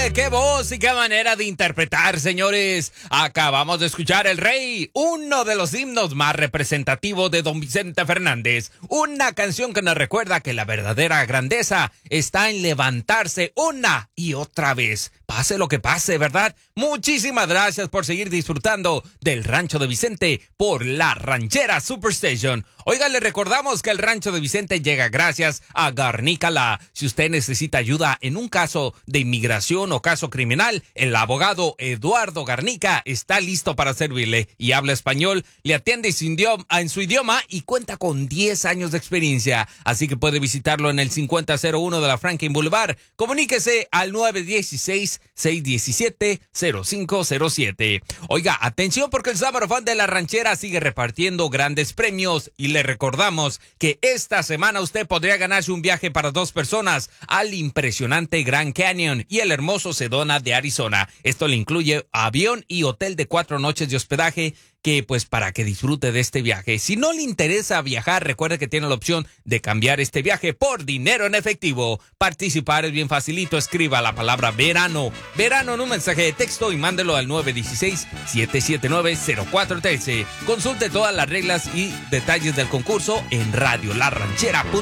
Oye, qué voz y qué manera de interpretar, señores. Acabamos de escuchar El Rey, uno de los himnos más representativos de don Vicente Fernández. Una canción que nos recuerda que la verdadera grandeza está en levantarse una y otra vez. Pase lo que pase, ¿verdad? Muchísimas gracias por seguir disfrutando del Rancho de Vicente por la Ranchera Superstation. Oiga, le recordamos que el Rancho de Vicente llega gracias a Garnícala. Si usted necesita ayuda en un caso de inmigración o caso criminal, el abogado Eduardo Garnica está listo para servirle y habla español, le atiende en su idioma y cuenta con 10 años de experiencia. Así que puede visitarlo en el 5001 de la Franklin Boulevard. Comuníquese al 916-617-0507. Oiga, atención porque el Summer Fun de la Ranchera sigue repartiendo grandes premios y le recordamos que esta semana usted podría ganarse un viaje para 2 personas al impresionante Grand Canyon y el hermoso Sedona de Arizona. Esto le incluye avión y hotel de 4 noches de hospedaje que pues para que disfrute de este viaje. Si no le interesa viajar, recuerde que tiene la opción de cambiar este viaje por dinero en efectivo. Participar es bien facilito. Escriba la palabra verano en un mensaje de texto y mándelo al 916-779-0413. Consulte todas las reglas y detalles del concurso en radiolaranchera.com.